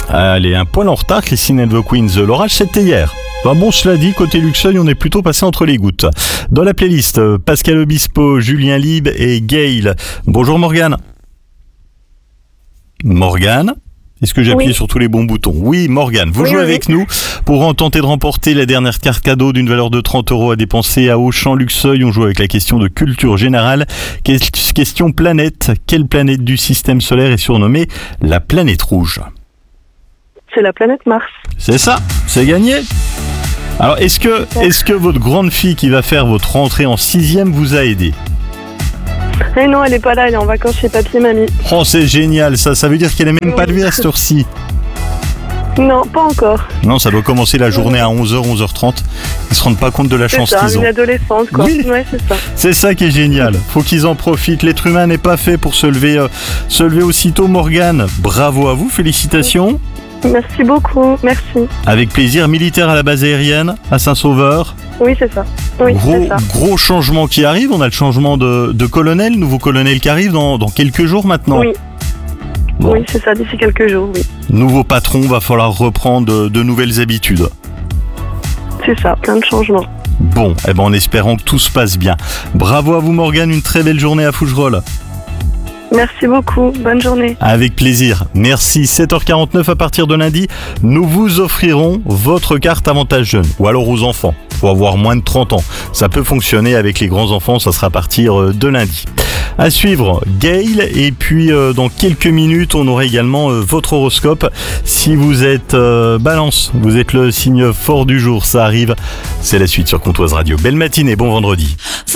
Allez, un poil en retard, Christine and the Queens. L'orage, c'était hier. Bon, cela dit, côté Luxeuil, on est plutôt passé entre les gouttes. Dans la playlist, Pascal Obispo, Julien Lieb et Gail. Bonjour Morgane. Morgane, est-ce que j'ai appuyé sur tous les bons boutons? Oui, Morgane, vous jouez avec nous pour tenter de remporter la dernière carte cadeau d'une valeur de 30 € à dépenser à Auchan Luxeuil. On joue avec la question de culture générale. Question planète. Quelle planète du système solaire est surnommée la planète rouge? C'est la planète Mars. C'est ça, c'est gagné. Alors, est-ce que votre grande fille qui va faire votre rentrée en 6e vous a aidé? Eh non, elle est pas là, elle est en vacances chez papy et mamie. Oh, c'est génial, ça veut dire qu'elle est même pas levée à cette heure-ci. Non, pas encore. Non, ça doit commencer la journée à 11h, 11h30. Ils se rendent pas compte de la chance qu'ils ont. C'est ça, une adolescence, quoi. Oui, ouais, c'est ça. C'est ça qui est génial. Faut qu'ils en profitent. L'être humain n'est pas fait pour se lever aussitôt. Morgane, bravo à vous, félicitations. Merci beaucoup, merci. Avec plaisir, militaire à la base aérienne, à Saint-Sauveur. Oui, c'est ça. Oui, c'est ça. Gros changement qui arrive. On a le changement de colonel, nouveau colonel qui arrive dans quelques jours maintenant. Oui. Bon. Oui, c'est ça, d'ici quelques jours, oui. Nouveau patron, va falloir reprendre de nouvelles habitudes. C'est ça, plein de changements. Bon, en espérant que tout se passe bien. Bravo à vous Morgane, une très belle journée à Fougerolles. Merci beaucoup, bonne journée. Avec plaisir, merci. 7h49 à partir de lundi, nous vous offrirons votre carte avantage jeune, ou alors aux enfants. Faut avoir moins de 30 ans. Ça peut fonctionner avec les grands enfants, ça sera à partir de lundi. À suivre, Gail, et puis dans quelques minutes, on aura également votre horoscope. Si vous êtes Balance, vous êtes le signe fort du jour, ça arrive. C'est la suite sur Comtoise Radio. Belle matinée, bon vendredi.